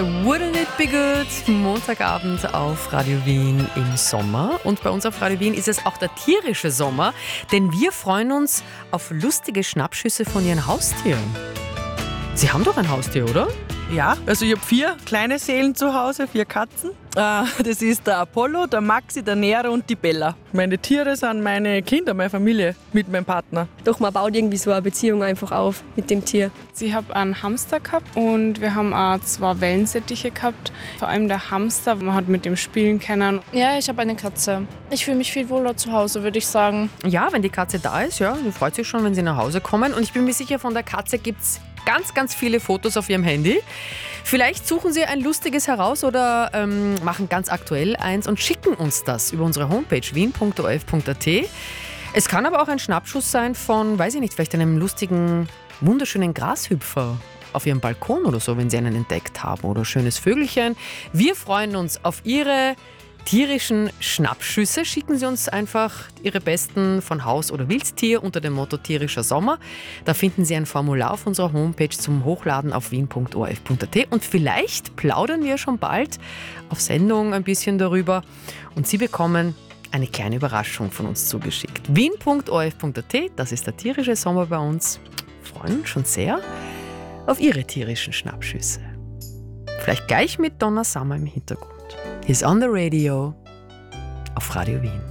Wouldn't it be good? Montagabend auf Radio Wien im Sommer. Und bei uns auf Radio Wien ist es auch der tierische Sommer, denn wir freuen uns auf lustige Schnappschüsse von Ihren Haustieren. Sie haben doch ein Haustier, oder? Ja, also ich habe 4 kleine Seelen zu Hause, 4 Katzen. Das ist der Apollo, der Maxi, der Nero und die Bella. Meine Tiere sind meine Kinder, meine Familie mit meinem Partner. Doch man baut irgendwie so eine Beziehung einfach auf mit dem Tier. Ich habe einen Hamster gehabt und wir haben auch 2 Wellensittiche gehabt. Vor allem der Hamster, man hat mit dem spielen können. Ja, ich habe eine Katze. Ich fühle mich viel wohler zu Hause, würde ich sagen. Ja, wenn die Katze da ist, ja, sie freut sich schon, wenn sie nach Hause kommen. Und ich bin mir sicher, von der Katze gibt es ganz, ganz viele Fotos auf Ihrem Handy. Vielleicht suchen Sie ein lustiges heraus oder machen ganz aktuell eins und schicken uns das über unsere Homepage wien.orf.at. Es kann aber auch ein Schnappschuss sein von, weiß ich nicht, vielleicht einem lustigen, wunderschönen Grashüpfer auf Ihrem Balkon oder so, wenn Sie einen entdeckt haben, oder schönes Vögelchen. Wir freuen uns auf Ihre tierischen Schnappschüsse. Schicken Sie uns einfach Ihre besten von Haus- oder Wildtier unter dem Motto tierischer Sommer. Da finden Sie ein Formular auf unserer Homepage zum Hochladen auf wien.orf.at und vielleicht plaudern wir schon bald auf Sendung ein bisschen darüber und Sie bekommen eine kleine Überraschung von uns zugeschickt. wien.orf.at, das ist der tierische Sommer bei uns. Wir freuen uns schon sehr auf Ihre tierischen Schnappschüsse. Vielleicht gleich mit Donna Summer im Hintergrund. He's on the radio auf Radio Wien.